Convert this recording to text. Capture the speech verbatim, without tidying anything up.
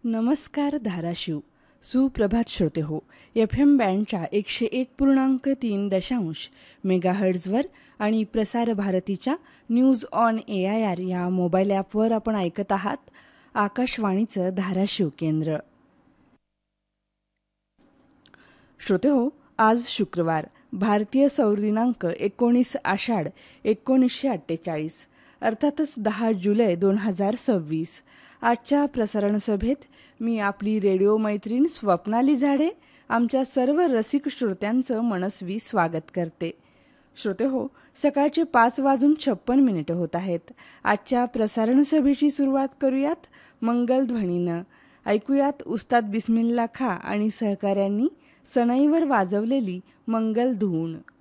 नमस्कार धाराशिव. सुप्रभात श्रोते हो. एफ एम बँडच्या एकशे एक पूर्णांक तीन दशांश मेगाहर्ट्झवर आणि प्रसार भारतीच्या news on A I R या मोबाईल ॲपवर आपण ऐकत आहात आकाशवाणीचं धाराशिव केंद्र. श्रोते हो, आज शुक्रवार, भारतीय सौर दिनांक एकोणीस आषाढ एकोणीसशे अठ्ठेचाळीस, अर्थातच दहा जुलै दोन हजार सव्वीस. आजच्या प्रसारण सभेत मी आपली रेडिओ मैत्रीण स्वप्नाली झाडे आमच्या सर्व रसिक श्रोत्यांचं मनस्वी स्वागत करते. श्रोते हो, सकाळचे पाच वाजून छप्पन मिनिटं होत आहेत. आजच्या प्रसारण सभेची सुरुवात करूयात मंगलध्वनीनं. ऐकूयात उस्ताद बिस्मिल्ला खा आणि सहकाऱ्यांनी सनईवर वाजवलेली मंगल धून.